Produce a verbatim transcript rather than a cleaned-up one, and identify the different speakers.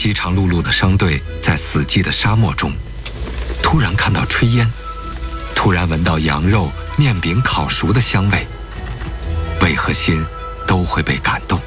Speaker 1: 饥肠辘辘的商队在死寂的沙漠中，突然看到炊烟，突然闻到羊肉、面饼烤熟的香味，胃和心都会被感动。